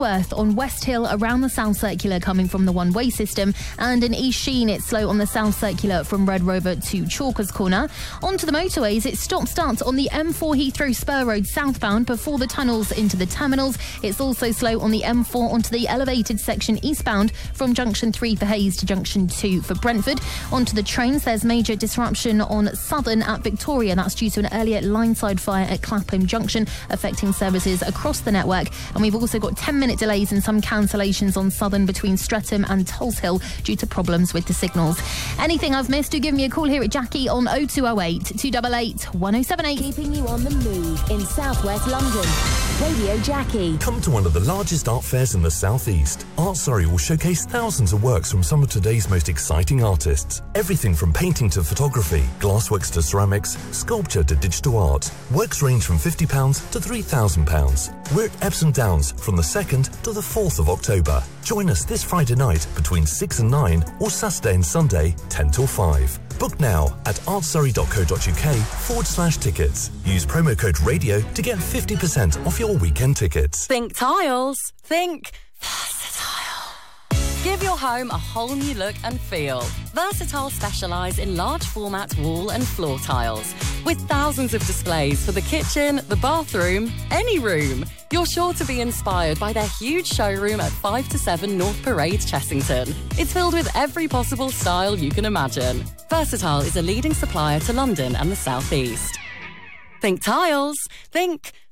Worth on West Hill around the South Circular coming from the one-way system, and in East Sheen it's slow on the South Circular from Red Rover to Chalkers Corner. Onto the motorways, it stop-starts on the M4 Heathrow Spur Road southbound before the tunnels into the terminals. It's also slow on the M4 onto the elevated section eastbound from Junction 3 for Hayes to Junction 2 for Brentford. Onto the trains, there's major disruption on Southern at Victoria. That's due to an earlier line-side fire at Clapham Junction affecting services across the network. And we've also got 10-minute delays and some cancellations on Southern between Streatham and Tulse Hill due to problems with the signals. Anything I've missed, do give me a call here at Jackie on 0208 288 1078. Keeping you on the move in southwest London. Radio Jackie. Come to one of the largest art fairs in the southeast. Art Surrey will showcase thousands of works from some of today's most exciting artists. Everything from painting to photography, glassworks to ceramics, sculpture to digital art. Works range from £50 to £3,000. We're at Epsom Downs from the 2nd to the 4th of October. Join us this Friday night between 6 and 9 or Saturday and Sunday 10 till 5. Book now at artsurrey.co.uk/tickets. Use promo code RADIO to get 50% off your weekend tickets. Think tiles. Think Versatile. Give your home a whole new look and feel. Versatile specialise in large format wall and floor tiles. With thousands of displays for the kitchen, the bathroom, any room. You're sure to be inspired by their huge showroom at 5 to 7 North Parade, Chessington. It's filled with every possible style you can imagine. Versatile is a leading supplier to London and the South East. Think tiles. Think